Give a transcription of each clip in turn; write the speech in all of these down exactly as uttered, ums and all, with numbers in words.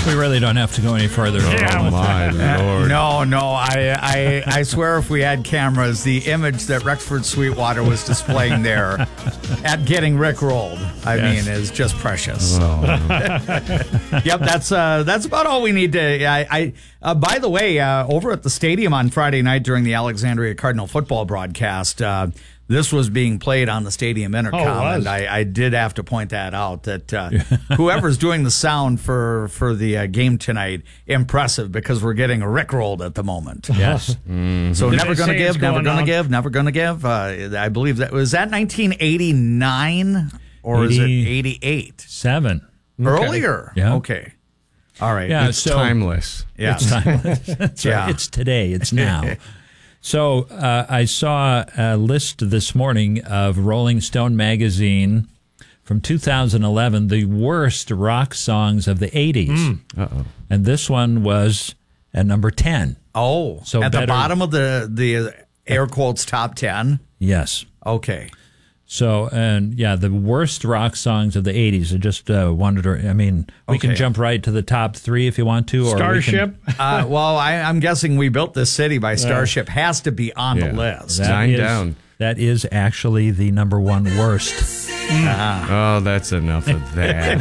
We really don't have to go any further. Oh, my Lord. No, no. I, I I swear if we had cameras, the image that Rexford Sweetwater was displaying there at getting rickrolled, I Yes. mean, is just precious. Yep, that's uh, that's about all we need to. I, I uh, by the way, uh, over at the stadium on Friday night during the Alexandria Cardinal football broadcast, uh, this was being played on the stadium intercom, Oh, it was. and I, I did have to point that out. That uh, whoever's doing the sound for for the uh, game tonight, impressive because we're getting rickrolled at the moment. Yes. So Did never they gonna say it's give, never going gonna out? give, never gonna give. Uh, I believe that was that nineteen eighty-nine or is it eighty eighty-eight? Seven. Earlier. Yeah. Okay. All right. Yeah. It's so timeless. Yeah. It's timeless. That's right. Yeah. It's today. It's now. So uh, I saw a list this morning of Rolling Stone magazine from two thousand eleven, the worst rock songs of the eighties. Uh-oh. And this one was at number ten. Oh, So at the better- bottom of the the air quotes top ten. Yes. Okay. So, and yeah, the worst rock songs of the eighties. I just uh, wanted to, I mean, we Okay. can jump right to the top three if you want to. Or we can- Starship. Uh, well, I, I'm guessing We Built This City by Starship has to be on Yeah. the list. That Nine is- down. That is actually the number one worst. Oh, that's enough of that.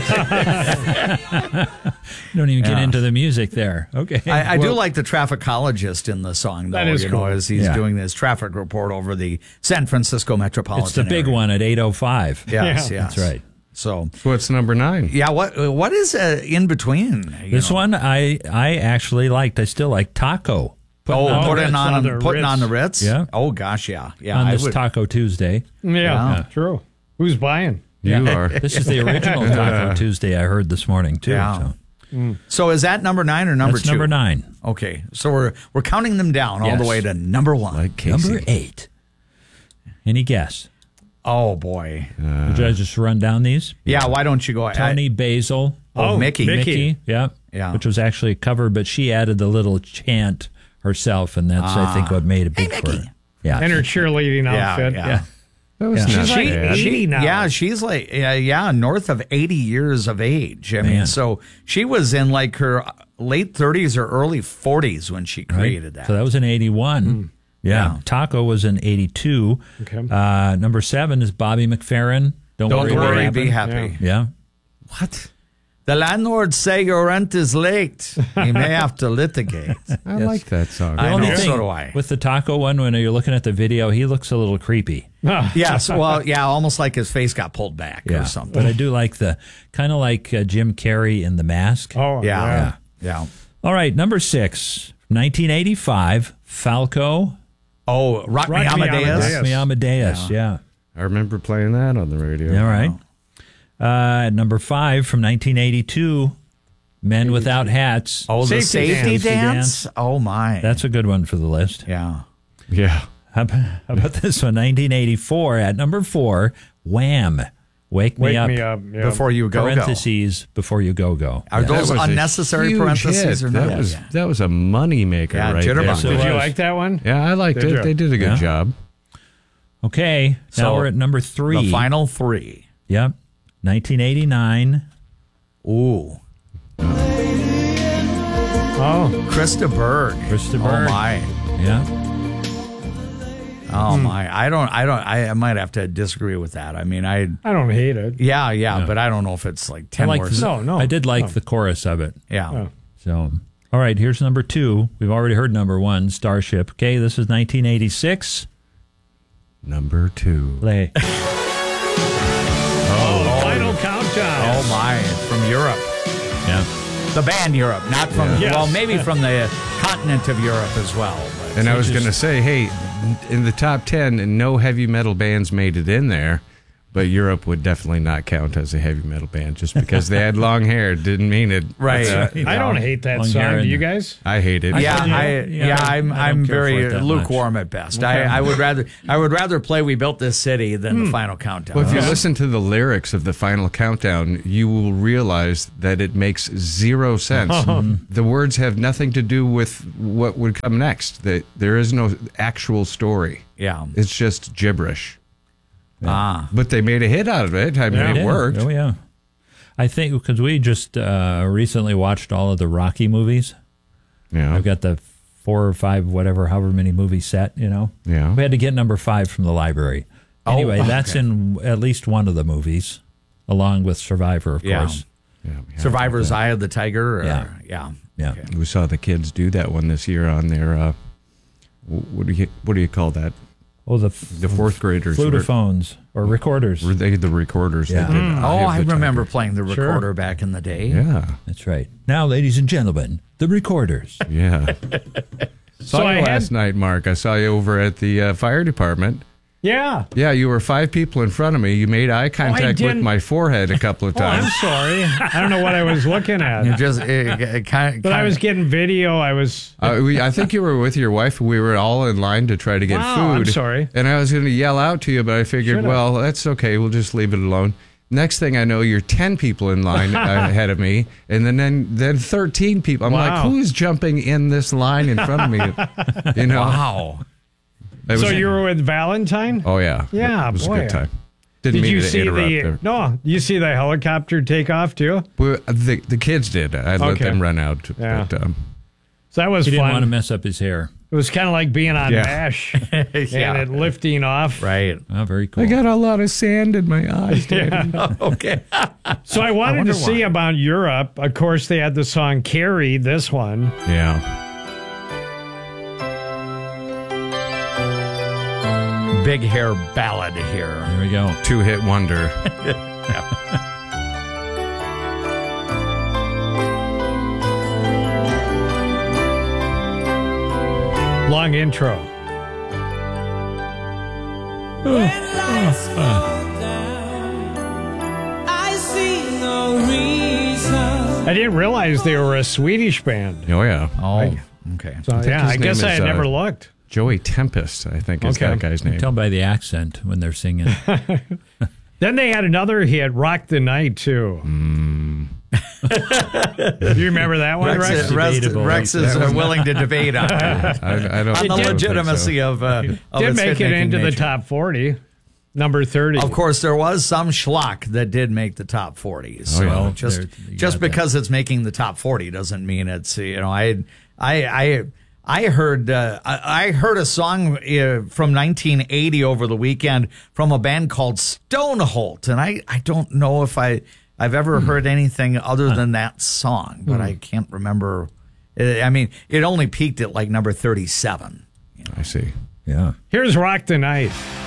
You don't even get Yeah. into the music there. Okay. I, I do Well, like the trafficologist in the song, though. That is you cool. know, as he's Yeah. doing this traffic report over the San Francisco metropolitan It's the big area. one at eight oh five. Yes, Yeah. yes. That's right. So, What's number nine? yeah, what what is uh, in between? you This know? one I I actually liked. I still like Taco. Putting Oh, on the putting Ritz. on, on the putting on the Ritz. Ritz. Yeah. Oh gosh, yeah, yeah. on I this would- Taco Tuesday. Yeah, Yeah. true. Who's buying? You are. This is the original Taco Tuesday I heard this morning too. Yeah. So So is that number nine or number that's two? number nine. Okay, so we're we're counting them down all the Yes. way to number one. Like Casey. Number eight. Any guess? Oh boy, Would I just run down these? yeah. Why don't you go? Tony Basil. oh, Oh, Mickey. Mickey. Mickey, yeah, Yeah. which was actually a cover, but she added the little chant herself, and that's I think what made it big for her. Yeah, And her cheerleading Yeah, outfit. yeah. That was Yeah. not She's like bad. eighty now. Yeah, she's like yeah, yeah, north of eighty years of age. I mean, Man. so she was in like her late thirties or early forties when she right? created that. So that was in eighty-one. Yeah. Yeah. Taco was in eighty-two. Okay. Uh, number seven is Bobby McFerrin. Don't, Don't worry, worry, what be happened. happy. Yeah. What? The landlord say your rent is late. He may have to litigate. I like that song. I The only know, thing so do I. with the Taco one, when you're looking at the video, he looks a little creepy. Yes, well, yeah, almost like his face got pulled back Yeah. or something. But I do like the kind of like uh, Jim Carrey in The Mask. Oh, Yeah, yeah. yeah, yeah. All right, number six, nineteen eighty-five, Falco, Oh, Rock, Me Rock Me Amadeus. Amadeus. Rock Me Amadeus. Yeah. I remember playing that on the radio. All right. Uh, number five from nineteen eighty-two, Men Without Hats. Oh, the Safety safety dance. dance. Oh my, That's a good one for the list. yeah. Yeah. How about, how about this one? nineteen eighty-four at number four, Wham! Wake, Wake Me Up. me up. Yeah. Before you go, go. Parentheses before you go go. Are Yeah. those That was a unnecessary huge parentheses hit. or that not? Was, Yeah. that was a money maker Yeah, right Jitterbug. there. Yes, it Did you was. like that one? Yeah, I liked Did it. you? They did a good Yeah. job. Okay, now So, we're at number three. The final three. Yep, nineteen eighty-nine. Ooh, Oh, Krista Berg. Krista Oh Berg. my. Yeah, Oh my. I don't. I don't. I, I might have to disagree with that. I mean, I. I don't hate it. Yeah, yeah, but I don't know if it's like I ten like words. the, No, no, I did like no. the chorus of it. Yeah. Oh. So, all right, here's number two. We've already heard number one, Starship. Okay, this is nineteen eighty-six. Number two. Play. Oh, final countdown. Oh my. From Europe. Yeah. The band Europe, not from. Yeah. Well, Yes. maybe from the continent of Europe as well. But. And I was just- going to say, hey, in the top ten, no heavy metal bands made it in there, but Europe would definitely not count as a heavy metal band just because they had long hair. Didn't mean it. Right. Uh, I don't hate that Long song. hair Do and- you guys? I hate it. Yeah, Yeah, I, yeah, yeah, I'm I I'm don't care for very it that lukewarm at best. I, I would rather I would rather play "We Built This City" than the final countdown. Well, if you listen to the lyrics of the final countdown, you will realize that it makes zero sense. The words have nothing to do with what would come next. That there is no actual story. Yeah. It's just gibberish. Ah. But they made a hit out of it. I mean, Yeah. it Yeah. worked. Oh, yeah. I think because we just uh, recently watched all of the Rocky movies. Yeah. I've got the four or five, whatever, however many movie set, you know. Yeah. We had to get number five from the library. Anyway, Oh, that's okay. in at least one of the movies, along with Survivor, of Yeah. course. Yeah, we had Survivor's Eye of the Tiger. Or, Yeah. yeah. Yeah. We saw the kids do that one this year on their, uh, wh- what do you what do you call that? Oh, the, The fourth graders. were- flutophones or recorders. Were they the recorders? Yeah. That did Oh, Eye of I the remember Tiger. playing the Sure. recorder back in the day. Yeah, That's right. Now, ladies and gentlemen, the recorders. yeah. Saw So you I had- last night, Mark. I saw you over at the uh, fire department. Yeah. Yeah, you were five people in front of me. You made eye contact with didn't- my forehead a couple of Oh, I'm times. sorry. I don't know what I was looking You at. just it, it kind of, But I was getting video. I was. Uh, we, I think you were with your wife. We were all in line to try to get Wow, food. I'm sorry. And I was going to yell out to you, but I figured, Should've. well, that's okay. We'll just leave it alone. Next thing I know, you're ten people in line ahead of me, and then then, then thirteen people. I'm like, Wow. who's jumping in this line in front of me? You know? wow. It was- So you were with Valentine? Oh yeah, Yeah, it was boy. a good time. Didn't Did mean you to see interrupt the? there. No, you see the helicopter take off too. Well, the the kids did. I let Okay. them run out. Yeah. But, um, So that was He didn't fun. want to mess up his hair. It was kind of like being on Yeah. MASH Yeah. and it lifting off. Right. Oh, very cool. I got a lot of sand in my eyes. Daddy. Okay. So I wanted wonder to see why. about Europe. Of course, they had the song "Carrie." This one. Yeah. Big hair ballad here. There we go. Two hit wonder. Long intro. I didn't realize they were a Swedish band. Oh yeah. Oh, okay. So yeah, his I guess name I is, had uh, never looked. Joey Tempest, I think, is Okay. that guy's name. Tell by the accent when they're singing. Then they had another hit, "Rock the Night," too. Do you remember that one, Rex, Rex? Rex, debatable. Rex is uh, willing to debate on, on I, I don't. the I don't think legitimacy so. of, uh, of Did its make it hit-making into the nature. top forty, number thirty. Of course, there was some schlock that did make the top forty. So yeah. just There- you just got that. because it's making the top forty doesn't mean it's you know I I I I heard uh, I I heard a song uh, from nineteen eighty over the weekend from a band called Stoneholt, and I I don't know if I I've ever heard anything other than that song, but I can't remember. Uh, I mean, it only peaked at like number thirty-seven. I see. Yeah. Here's "Rock the Night."